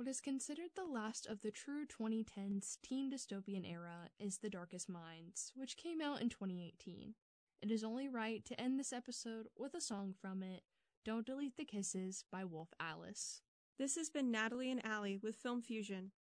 What is considered the last of the true 2010s teen dystopian era is The Darkest Minds, which came out in 2018. It is only right to end this episode with a song from it, Don't Delete the Kisses by Wolf Alice. This has been Natalie and Allie with Film Fusion.